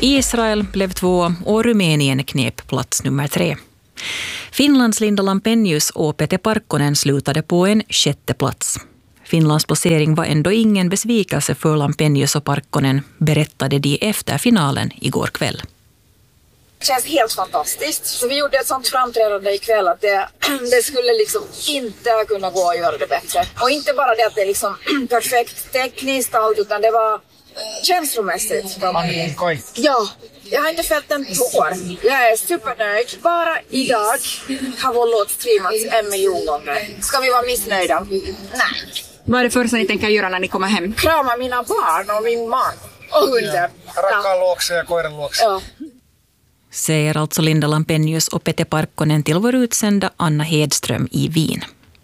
Israel blev 2 och Rumänien knep plats nummer 3. Finlands Linda Lampenius och Pete Parkkonen slutade på en 6:e plats. Finlands placering var ändå ingen besvikelse för Lampenius och Parkkonen, berättade de efter finalen igår kväll. Det känns helt fantastiskt. Så vi gjorde ett sånt framträdande ikväll att det skulle liksom inte kunna gå att göra det bättre. Och inte bara det att det är liksom perfekt tekniskt allt, utan det var känslomässigt. Ja, jag har inte fällt en tår. Jag är supernöjd. Bara idag har vår låt streamats 1 miljon gånger. Ska vi vara missnöjda? Nej. Vad är det första ni tänker göra när ni kommer hem? Krama mina barn och min man. Och hunden. Rakkaan luokse ja koiran luokse. Ja. Säger alltså Linda Lampenius och Pete Parkkonen till vår utsända Anna Hedström i Wien.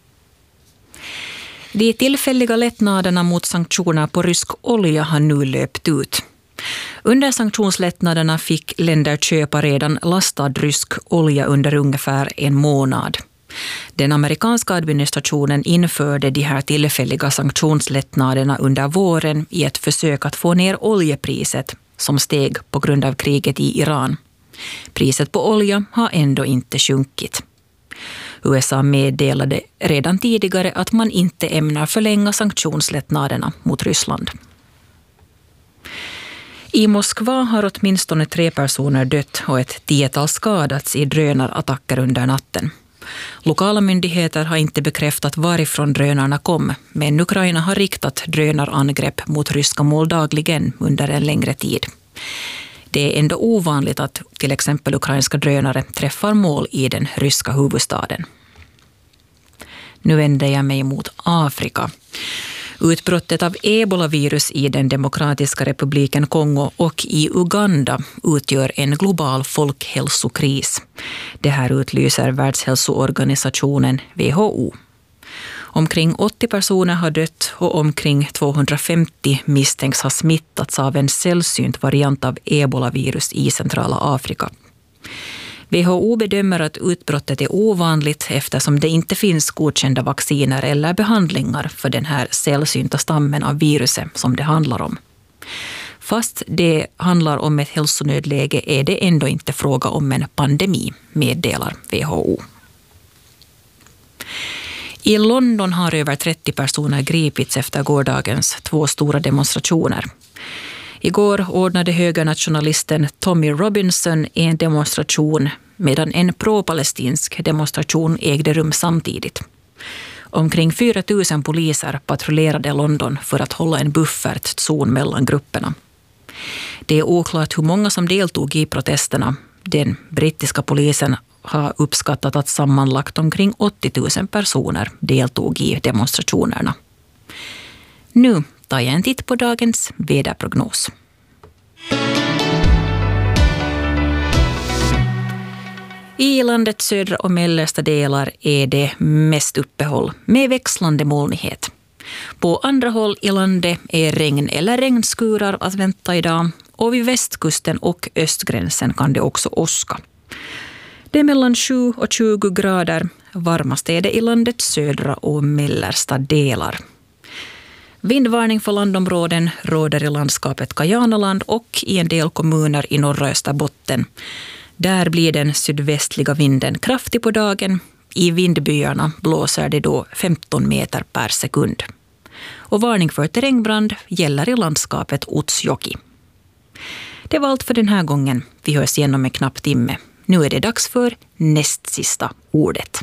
De tillfälliga lättnaderna mot sanktioner på rysk olja har nu löpt ut. Under sanktionslättnaderna fick länder köpa redan lastad rysk olja under ungefär 1 månad. Den amerikanska administrationen införde de här tillfälliga sanktionslättnaderna under våren i ett försök att få ner oljepriset som steg på grund av kriget i Iran. Priset på olja har ändå inte sjunkit. USA meddelade redan tidigare att man inte ämnar förlänga sanktionslättnaderna mot Ryssland. I Moskva har åtminstone 3 personer dött och ett 10-tal skadats i drönarattacker under natten. Lokala myndigheter har inte bekräftat varifrån drönarna kom, men Ukraina har riktat drönarangrepp mot ryska mål dagligen under en längre tid. Det är ändå ovanligt att till exempel ukrainska drönare träffar mål i den ryska huvudstaden. Nu vänder jag mig mot Afrika. Utbrottet av ebolavirus i den demokratiska republiken Kongo och i Uganda utgör en global folkhälsokris. Det här utlyser Världshälsoorganisationen WHO. Omkring 80 personer har dött och omkring 250 misstänks ha smittats av en sällsynt variant av ebolavirus i centrala Afrika. WHO bedömer att utbrottet är ovanligt eftersom det inte finns godkända vacciner eller behandlingar för den här sällsynta stammen av viruset som det handlar om. Fast det handlar om ett hälsonödläge är det ändå inte fråga om en pandemi, meddelar WHO. I London har över 30 personer gripits efter gårdagens 2 stora demonstrationer. Igår ordnade högernationalisten Tommy Robinson en demonstration medan en pro-palestinsk demonstration ägde rum samtidigt. Omkring 4 000 poliser patrullerade London för att hålla en buffertzon mellan grupperna. Det är oklart hur många som deltog i protesterna. Den brittiska polisen har uppskattat att sammanlagt omkring 80 000 personer deltog i demonstrationerna. Nu tar jag en titt på dagens väderprognos. I landets södra och mellersta delar är det mest uppehåll med växlande molnighet. På andra håll i landet är regn eller regnskurar att vänta idag och vid västkusten och östgränsen kan det också åska. Det är mellan 7 och 20 grader, varmast är det i landets södra och mellersta delar. Vindvarning för landområden råder i landskapet Kajanaland och i en del kommuner i norra Österbotten. Där blir den sydvästliga vinden kraftig på dagen. I vindbyarna blåser det då 15 meter per sekund. Och varning för terrängbrand gäller i landskapet Utsjoki. Det var allt för den här gången. Vi hörs igen om en knapp timme. Nu är det dags för näst sista ordet.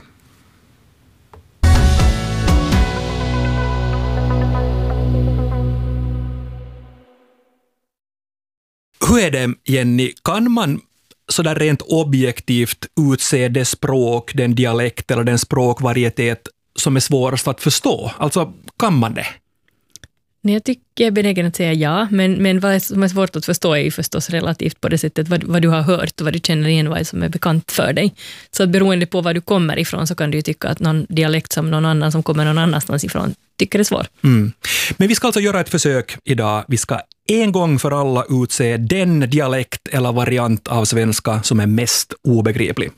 Hur är det, Jenny? Kan man så där rent objektivt utse det språk, den dialekt eller den språkvarietet som är svårast att förstå? Alltså, kan man det? Nej, jag tycker jag är benägen att säga ja, men vad som är svårt att förstå är ju förstås relativt på det sättet vad du har hört och vad du känner igen, vad som är bekant för dig. Så att beroende på var du kommer ifrån så kan du ju tycka att någon dialekt som någon annan som kommer någon annanstans ifrån tycker det är svår. Mm. Men vi ska alltså göra ett försök idag. Vi ska en gång för alla utse den dialekt eller variant av svenska som är mest obegriplig.